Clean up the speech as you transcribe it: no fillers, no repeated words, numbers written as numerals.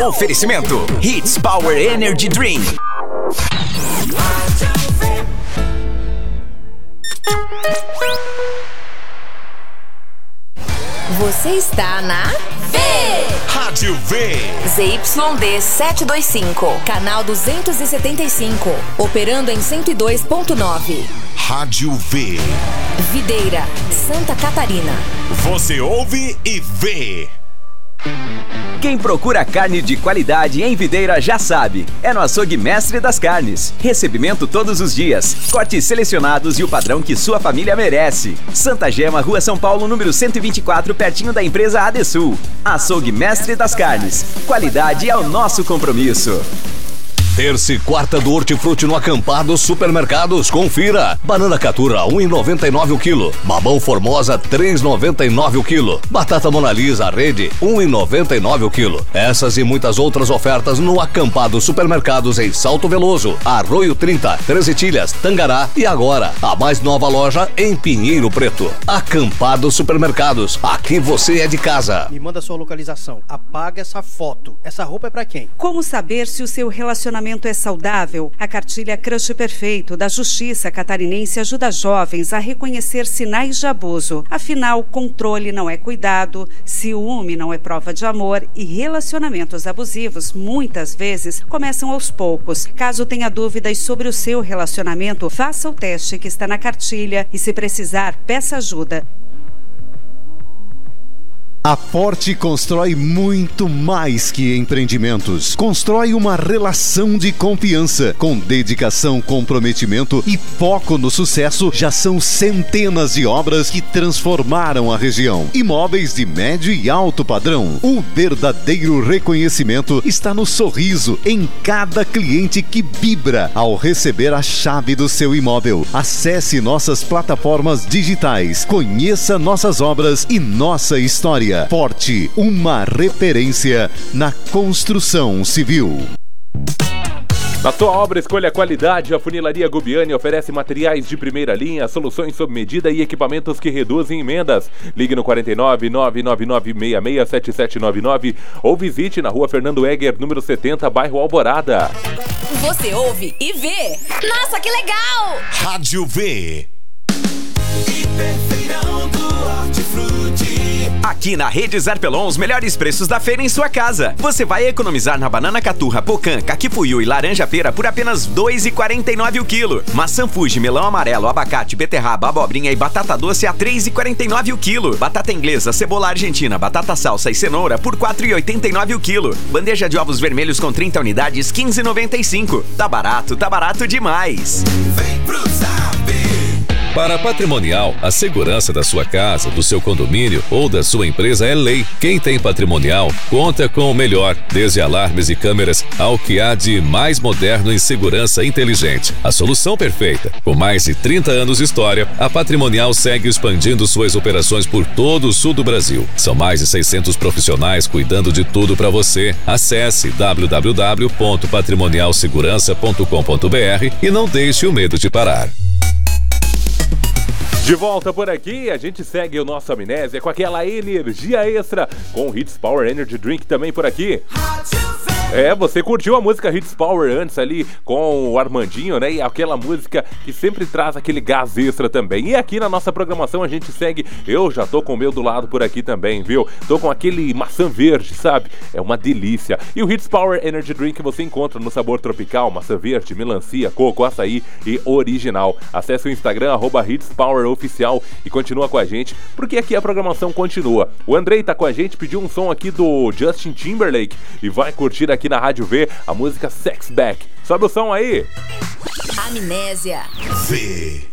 Oferecimento Hits Power Energy Drink. Você está na Rádio V. ZYD 725, canal 275, operando em 102.9. Rádio V. Videira, Santa Catarina. Você ouve e vê. Quem procura carne de qualidade em Videira já sabe. É no Açougue Mestre das Carnes. Recebimento todos os dias. Cortes selecionados e o padrão que sua família merece. Santa Gema, Rua São Paulo, número 124, pertinho da empresa Adesul. Açougue Mestre das Carnes. Qualidade é o nosso compromisso. Terça e quarta do Hortifruti no Acampado Supermercados. Confira. Banana Catura, 1,99 o quilo. Mamão Formosa, 3,99 o quilo. Batata Mona Lisa, Rede, 1,99 o quilo. Essas e muitas outras ofertas no Acampado Supermercados em Salto Veloso, Arroio 30, Três Etilhas, Tangará e agora a mais nova loja em Pinheiro Preto. Acampado Supermercados. Aqui você é de casa. Me manda sua localização. Apaga essa foto. Essa roupa é pra quem? Como saber se o seu relacionamento é saudável? A cartilha Crush Perfeito da Justiça Catarinense ajuda jovens a reconhecer sinais de abuso. Afinal, controle não é cuidado, ciúme não é prova de amor e relacionamentos abusivos muitas vezes começam aos poucos. Caso tenha dúvidas sobre o seu relacionamento, faça o teste que está na cartilha e, se precisar, peça ajuda. A Forte constrói muito mais que empreendimentos. Constrói uma relação de confiança. Com dedicação, comprometimento e foco no sucesso, já são centenas de obras que transformaram a região. Imóveis de médio e alto padrão. O verdadeiro reconhecimento está no sorriso em cada cliente que vibra ao receber a chave do seu imóvel. Acesse nossas plataformas digitais, conheça nossas obras e nossa história. Forte, uma referência na construção civil. Na sua obra, escolha a qualidade. A Funilaria Gubiani oferece materiais de primeira linha, soluções sob medida e equipamentos que reduzem emendas. Ligue no 49 99966 7799 ou visite na Rua Fernando Egger, número 70, bairro Alvorada. Você ouve e vê. Nossa, que legal! Rádio V. Hiperfeirão do Hortifruti. Aqui na Rede Zarpelon, os melhores preços da feira em sua casa. Você vai economizar na banana caturra, pocã, caquifuiu e laranja pera por apenas R$ 2,49 o quilo. Maçã Fuji, melão amarelo, abacate, beterraba, abobrinha e batata doce a R$ 3,49 o quilo. Batata inglesa, cebola argentina, batata salsa e cenoura por R$ 4,89 o quilo. Bandeja de ovos vermelhos com 30 unidades, R$ 15,95. Tá barato demais. Vem pro Zap. Para a Patrimonial, a segurança da sua casa, do seu condomínio ou da sua empresa é lei. Quem tem Patrimonial conta com o melhor, desde alarmes e câmeras ao que há de mais moderno em segurança inteligente. A solução perfeita. Com mais de 30 anos de história, a Patrimonial segue expandindo suas operações por todo o sul do Brasil. São mais de 600 profissionais cuidando de tudo para você. Acesse www.patrimonialsegurança.com.br e não deixe o medo de parar. De volta por aqui, a gente segue o nosso Amnésia com aquela energia extra com o Hits Power Energy Drink também por aqui. Você curtiu a música Hits Power antes ali com o Armandinho, né? E aquela música que sempre traz aquele gás extra também. E aqui na nossa programação a gente segue, eu já tô com o meu do lado por aqui também, viu? Tô com aquele maçã verde, sabe? É uma delícia. E o Hits Power Energy Drink você encontra no sabor tropical, maçã verde, melancia, coco, açaí e original. Acesse o Instagram, @HitsPowerOficial e continua com a gente, porque aqui a programação continua. O Andrei tá com a gente, pediu um som aqui do Justin Timberlake e vai curtir aqui na Rádio V a música Sex Back. Sobe o som aí! Amnésia. V.